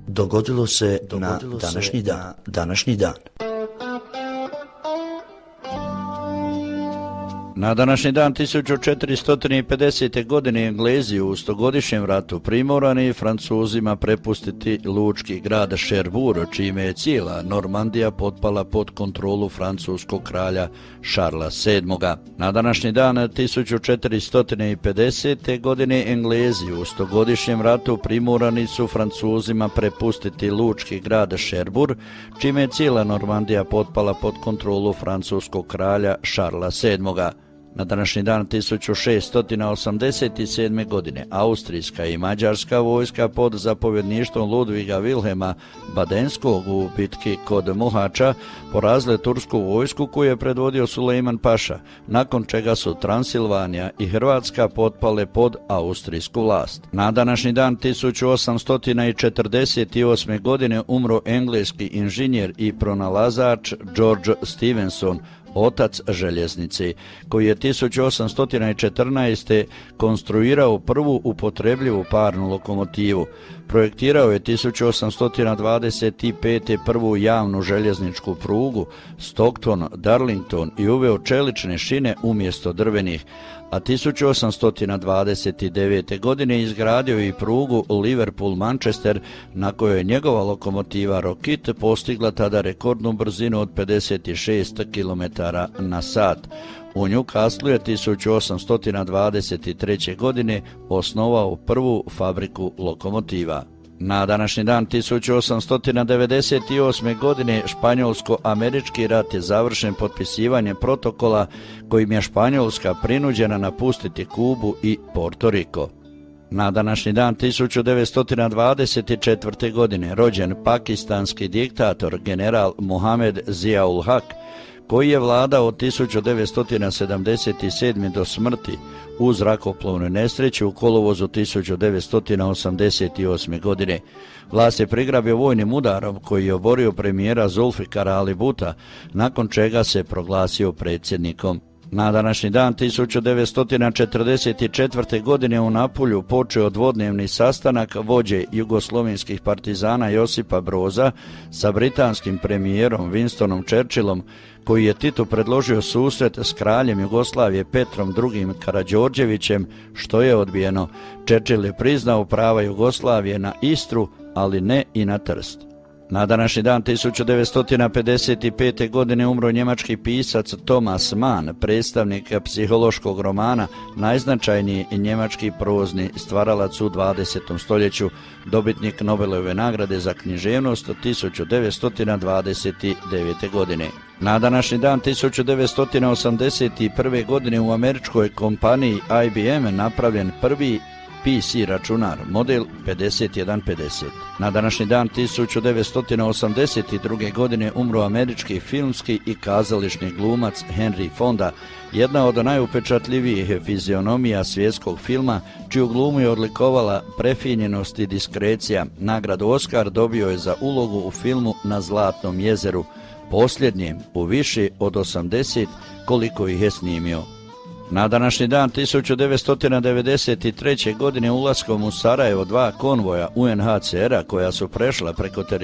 dogodilo se na današnji dan. Na današnji dan 1450. godine Englezi u stogodišnjem ratu primorani Francuzima prepustiti lučki grad Cherbourg, čime je cijela Normandija potpala pod kontrolu francuskog kralja Charlesa VII. Na današnji dan 1450. godine Englezi u stogodišnjem ratu primorani su Francuzima prepustiti lučki grad Cherbourg, čime je cijela Normandija potpala pod kontrolu francuskog kralja Charlesa VII. Na današnji dan 1687. godine austrijska i mađarska vojska pod zapovjedništvom Ludviga Vilhelma Badenskog u bitki kod Mohača porazile tursku vojsku koju je predvodio Sulejman Paša, nakon čega su Transilvanija i Hrvatska potpale pod austrijsku vlast. Na današnji dan 1848. godine umro engleski inženjer i pronalazač George Stephenson, otac željeznice, koji je 1814. konstruirao prvu upotrebljivu parnu lokomotivu. Projektirao je 1825. prvu javnu željezničku prugu Stockton-Darlington i uveo čelične šine umjesto drvenih, a 1829. godine izgradio i prugu Liverpool-Manchester, na kojoj je njegova lokomotiva Rocket postigla tada rekordnu brzinu od 56 km na sat. U Newcastlu je 1823. godine osnovao prvu fabriku lokomotiva. Na današnji dan 1898. godine španjolsko-američki rat je završen potpisivanjem protokola kojim je Španjolska prinuđena napustiti Kubu i Porto Riko. Na današnji dan 1924. godine rođen pakistanski diktator general Mohamed Ziaul Haq, koji je vladao od 1977. do smrti u zrakoplovnoj nesreći u kolovozu 1988. godine. Vlast je prigrabio vojnim udarom koji je oborio premijera Zulfikara Ali Bhuta, nakon čega se proglasio predsjednikom. Na današnji dan 1944. godine u Napulju počeo dvodnevni sastanak vođe jugoslovenskih partizana Josipa Broza sa britanskim premijerom Winstonom Churchillom, koji je Titu predložio susret s kraljem Jugoslavije Petrom II. Karađorđevićem, što je odbijeno. Churchill je priznao prava Jugoslavije na Istru, ali ne i na Trst. Na današnji dan 1955. godine umro njemački pisac Thomas Mann, predstavnik psihološkog romana, najznačajniji njemački prozni stvaralac u 20. stoljeću, dobitnik Nobelove nagrade za književnost 1929. godine. Na današnji dan 1981. godine u američkoj kompaniji IBM napravljen prvi PC računar, model 5150. Na današnji dan 1982. godine umro američki filmski i kazališni glumac Henry Fonda, jedna od najupečatljivijih fizionomija svjetskog filma, čiju glumu je odlikovala prefinjenost i diskrecija. Nagradu Oscar dobio je za ulogu u filmu Na Zlatnom jezeru, posljednjem u više od 80 koliko ih je snimio. Na današnji dan 1993. godine ulaskom u Sarajevo dva konvoja UNHCR-a koja su prešla preko teritorija